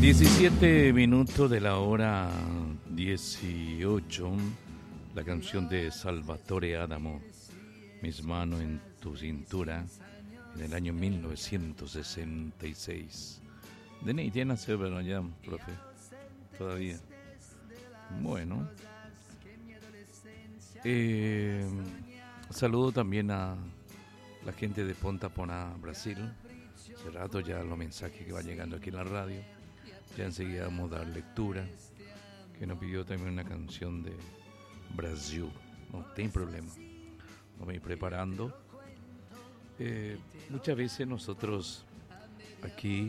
17 minutos de la hora 18, la canción de Salvatore Adamo, Mis manos en tu cintura, en el año 1966. ¿De qué nació, pero ya, profe? Todavía. Bueno. Saludo también a la gente de Ponta Porã, Brasil. Hace rato ya los mensajes que van llegando aquí en la radio. Ya enseguida vamos a dar lectura. Que nos pidió también una canción de Brasil. No tem problema. Nos voy preparando. Muchas veces nosotros aquí,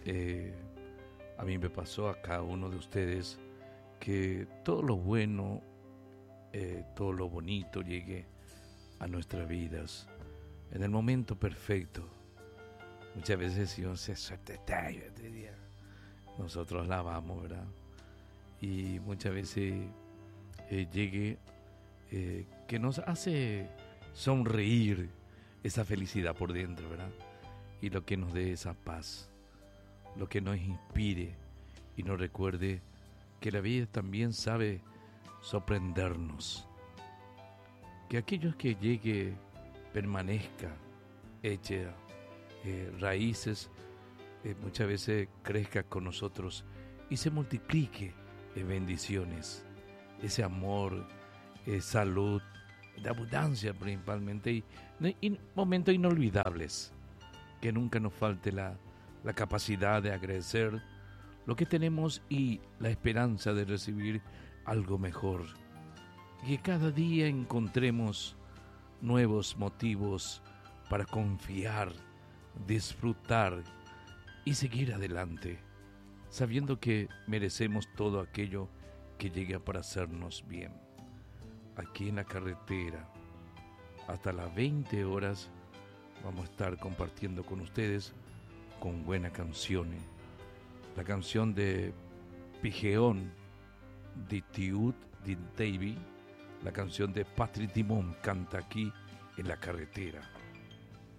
a mí me pasó, a cada uno de ustedes, que todo lo bueno, todo lo bonito llegue a nuestras vidas en el momento perfecto. Muchas veces si se suerte nosotros la vamos, ¿verdad? Y muchas veces llegue que nos hace sonreír esa felicidad por dentro, ¿verdad? Y lo que nos dé esa paz, lo que nos inspire y nos recuerde que la vida también sabe sorprendernos. Que aquellos que llegue, permanezca, eche raíces, muchas veces crezca con nosotros y se multiplique en bendiciones, ese amor, salud, de abundancia principalmente, y momentos inolvidables, que nunca nos falte la capacidad de agradecer lo que tenemos y la esperanza de recibir algo mejor. Que cada día encontremos nuevos motivos para confiar, disfrutar y seguir adelante, sabiendo que merecemos todo aquello que llegue para hacernos bien. Aquí en la carretera, hasta las 20 horas, vamos a estar compartiendo con ustedes con buenas canciones. La canción de Pigeón, de Tiut, de Davy, la canción de Patrick Dimon, canta aquí en la carretera.